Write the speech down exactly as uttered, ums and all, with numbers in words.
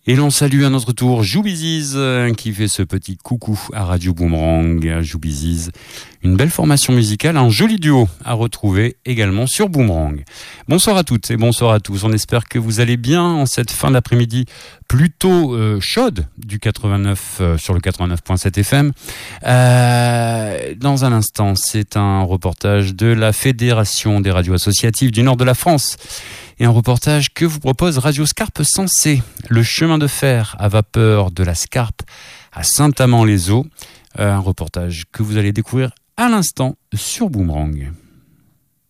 Et l'on salue à notre tour Joubiziz qui fait ce petit coucou à Radio Boomerang. Joubiziz, une belle formation musicale, un joli duo à retrouver également sur Boomerang. Bonsoir à toutes et bonsoir à tous. On espère que vous allez bien en cette fin d'après-midi plutôt euh, chaude du quatre-vingt-neuf euh, sur le quatre-vingt-neuf virgule sept F M. Euh, dans un instant, c'est un reportage de la Fédération des radios associatives du nord de la France. Et un reportage que vous propose Radio Scarpe Sensée, le chemin de fer à vapeur de la Scarpe à Saint-Amand-les-Eaux. Euh, un reportage que vous allez découvrir à l'instant sur Boomerang.